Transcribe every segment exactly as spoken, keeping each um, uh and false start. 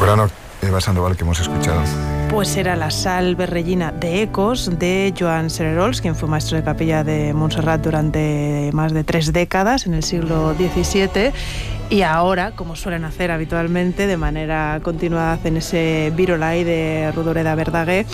soprano Eva Sandoval que hemos escuchado? Pues era la Salve Regina de Ecos de Joan Cererols, quien fue maestro de capilla de Montserrat durante más de tres décadas en el siglo diecisiete. Y ahora, como suelen hacer habitualmente, de manera continuada hacen ese Virolai de Rodoreda Verdaguer,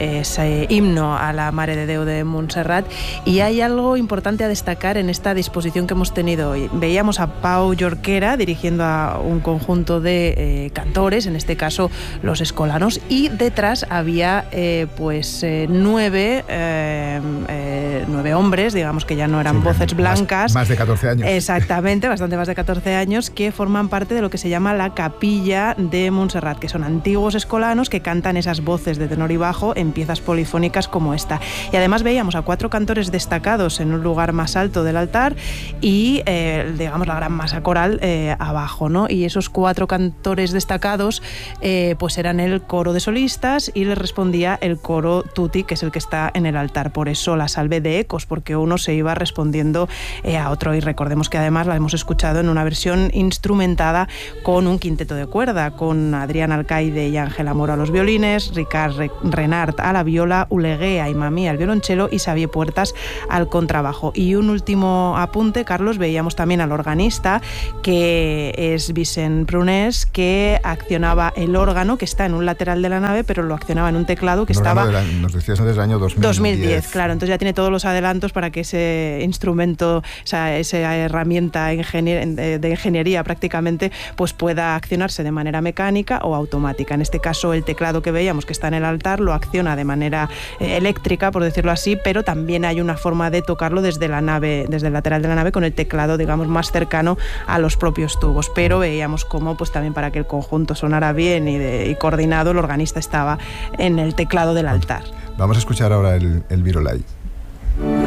ese himno a la Mare de Déu de Montserrat. Y hay algo importante a destacar en esta disposición que hemos tenido hoy. Veíamos a Pau Jorquera dirigiendo a un conjunto de eh, cantores, en este caso los escolanos, y detrás había eh, pues eh, nueve, eh, eh, nueve hombres, digamos que ya no eran sí, voces blancas. Más, más de catorce años. Exactamente, bastante más de catorce años, que forman parte de lo que se llama la Capilla de Montserrat, que son antiguos escolanos que cantan esas voces de tenor y bajo en piezas polifónicas como esta. Y además veíamos a cuatro cantores destacados en un lugar más alto del altar y, eh, digamos, la gran masa coral eh, abajo, ¿no? Y esos cuatro cantores destacados eh, pues eran el coro de solistas y les respondía el coro tutti, que es el que está en el altar. Por eso la Salve de Ecos, porque uno se iba respondiendo eh, a otro. Y recordemos que además la hemos escuchado en una versión instrumentada con un quinteto de cuerda, con Adrián Alcaide y Ángela Moro a los violines, Ricard Renart a la viola, Ulegué y Mamí al violonchelo y Xavier Puertas al contrabajo. Y un último apunte, Carlos, veíamos también al organista, que es Vicent Prunés, que accionaba el órgano, que está en un lateral de la nave, pero lo accionaba en un teclado que el estaba... La, nos decías antes del año dos mil diez. dos mil diez, claro, entonces ya tiene todos los adelantos para que ese instrumento, o sea, esa herramienta ingenier- de ingeniería prácticamente pues pueda accionarse de manera mecánica o automática. En este caso el teclado que veíamos que está en el altar lo acciona de manera eh, eléctrica, por decirlo así, pero también hay una forma de tocarlo desde la nave, desde el lateral de la nave, con el teclado, digamos, más cercano a los propios tubos. Pero veíamos cómo, pues también para que el conjunto sonara bien y, de, y coordinado, el organista estaba en el teclado del altar. Vamos a escuchar ahora el, el Virolai.